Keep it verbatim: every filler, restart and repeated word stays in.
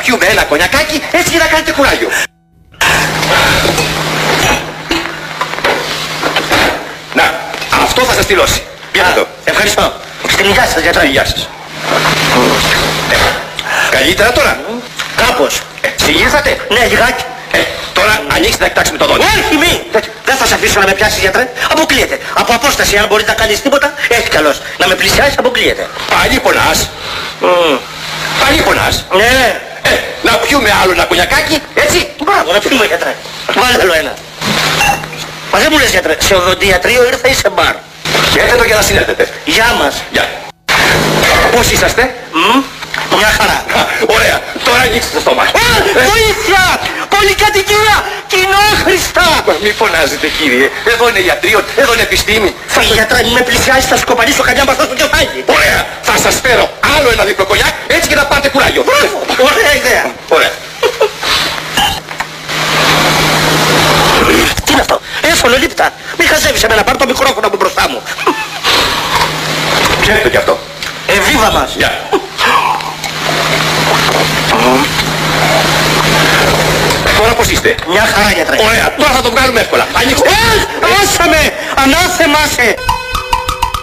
πιούμε ένα κονιακάκι έτσι για να κάνετε κουράγιο. Να, αυτό θα σας στυλώσει. Πιάτε το. Ευχαριστώ. Στην υγεία σας, γιατρέ. Υγεία σας. Ε, καλύτερα τώρα. Κάπως. Ε, συγγύρισατε. Ναι, λιγάκι. Ε, τώρα ανοίξτε να κοιτάξουμε το δόντι. Όχι, μη! Δεν θα σε αφήσω να με πιάσεις, γιατρέ. Αποκλείεται. Από απόσταση, αν μπορείς να κάνεις τίποτα, έτσι καλώς. Να με πλησιάσεις, αποκλείεται. Πάλι πονάς. Mm. Πάλι πονάς. Ναι. Ε, να πιούμε άλλο ένα κονιακάκι, έτσι. Μπράβο, να πιούμε, γιατρέ. Βάλε άλλο ένα. Μα δεν μου λες, γιατρέ, σε οδοντιατρίο ήρθα ή σε μπαρ. Έρθετε το για να συνέλθετε. Γεια μας. Γεια. Πώς είσαστε? Μμ, μια χαρά. Α, ωραία. Τώρα ανοίξτε το στόμα. Α, βοήθεια! Πολυκατοικία! Κοινόχρηστα! Μα μη φωνάζετε κύριε. Εδώ είναι ιατρείο, εδώ είναι επιστήμη. Φύγε, γιατρέ, μην με πλησιάσεις, θα σκοπανίσω καμιά μπαστά στο κεφάλι. Ωραία. Θα σας φέρω άλλο ένα διπλό κονιάκ έτσι και να πάρετε κουράγιο. Μπράβο, ωραία ιδέα. Ωραία. Τι είναι αυτό, έσφολο-λίπτα. Μη χαζεύεις εμένα, πάρ' το μικρόφωνο από μπροστά μου. Ξέρετε κι αυτό. Εβίβα μας. Γεια. Τώρα πώς είστε? Μια χαρά, γιατρέ. Ωραία. Τώρα θα το βγάλουμε εύκολα. Ανοίξτε. Ε, άσε με, ανάθεμά σε.